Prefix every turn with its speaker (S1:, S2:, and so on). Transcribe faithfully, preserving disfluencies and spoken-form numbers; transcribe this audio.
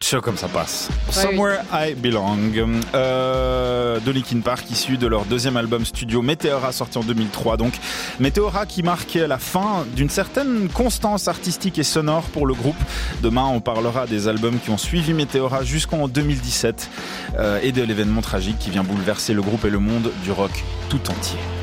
S1: Chaud comme ça passe.
S2: Ouais,
S1: Somewhere I Belong euh, de Linkin Park, issu de leur deuxième album studio Meteora, sorti en deux mille trois. Donc Meteora qui marque la fin d'une certaine constance artistique et sonore pour le groupe. Demain, on parlera des albums qui ont suivi Meteora jusqu'en deux mille dix-sept euh, et de l'événement tragique qui vient bouleverser le groupe et le monde du rock tout entier.